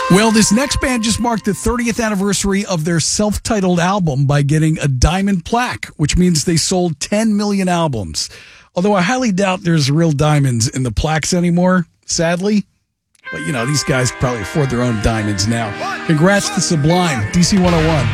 Well, this next band just marked the 30th anniversary of their self-titled album by getting a diamond plaque, which means they sold 10 million albums. Although I highly doubt there's real diamonds in the plaques anymore, sadly. But, these guys probably afford their own diamonds now. Congrats to Sublime, DC 101.